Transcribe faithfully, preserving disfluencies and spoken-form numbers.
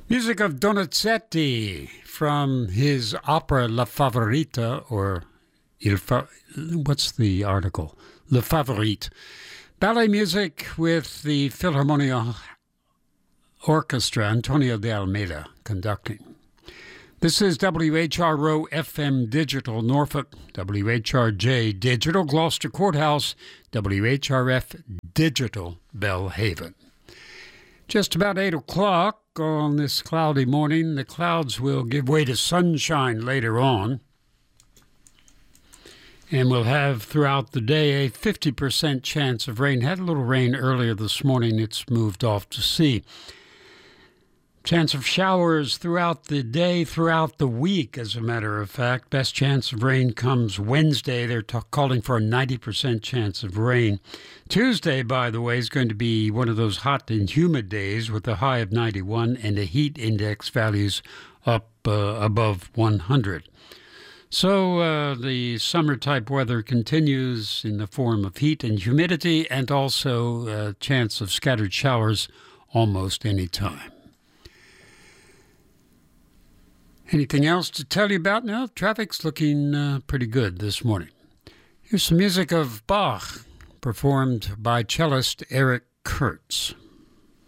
Music of Donizetti from his opera La Favorita, or Il Fa- what's the article? Le Favorite. Ballet music with the Philharmonia Orchestra, Antonio de Almeida conducting. This is W H R O F M Digital, Norfolk, W H R J Digital, Gloucester Courthouse, W H R F Digital, Belhaven. Just about eight o'clock on this cloudy morning. The clouds will give way to sunshine later on. And we'll have throughout the day a fifty percent chance of rain. Had a little rain earlier this morning. It's moved off to sea. Chance of showers throughout the day, throughout the week, as a matter of fact. Best chance of rain comes Wednesday. They're t- calling for a ninety percent chance of rain. Tuesday, by the way, is going to be one of those hot and humid days with a high of ninety-one and the heat index values up uh, above one hundred. So uh, the summer-type weather continues in the form of heat and humidity, and also a chance of scattered showers almost any time. Anything else to tell you about now? Traffic's looking uh, pretty good this morning. Here's some music of Bach, performed by cellist Eric Kurtz.